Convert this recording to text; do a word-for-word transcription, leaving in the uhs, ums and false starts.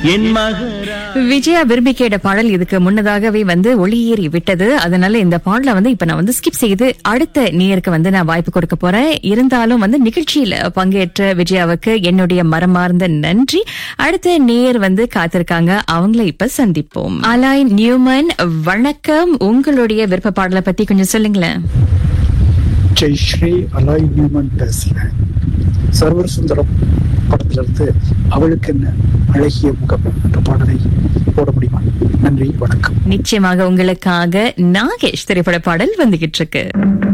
என் மகரா. விஜயா விரும்பி கேட்ட பாடல் இதுக்கு முன்னதாகவே வந்து ஒளியேறி விட்டது. அதனால இந்த பாடலை வந்து இப்ப நான் வந்து ஸ்கிப் செய்து அடுத்த நேருக்கு வந்து நான் வாய்ப்பு கொடுக்க போறேன். இருந்தாலும் வந்து நிகழ்ச்சியில பங்கேற்ற விஜயாவுக்கு என்னுடைய மரமார்ந்த நன்றி. அடுத்த நேர் வந்து காத்திருக்காங்க, அவங்கள இப்ப சந்திப்போம். அலாய் நியூமன், வணக்கம். உங்களுடைய விருப்ப பாடலை பத்தி கொஞ்சம் சொல்லுங்களேன். ஜெய்ஸ்ரீ, அலாய் நியூமன் பேசுறேன். சர்வர் சுந்தரம் படத்துல இருந்து அவளுக்கு என்ன அழகிய முகம் என்ற பாடலை போட முடியுமா? நன்றி, வணக்கம். நிச்சயமாக உங்களுக்காக நாகேஷ் திரைப்பட பாடல் வந்துகிட்டு இருக்கு.